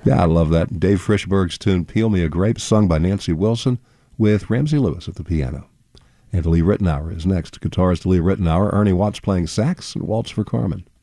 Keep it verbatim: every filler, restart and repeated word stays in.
Yeah, I love that. Dave Frischberg's tune, Peel Me a Grape, sung by Nancy Wilson with Ramsey Lewis at the piano. And Lee Ritenour is next. Guitarist Lee Ritenour, Ernie Watts playing sax, and Waltz for Carmen.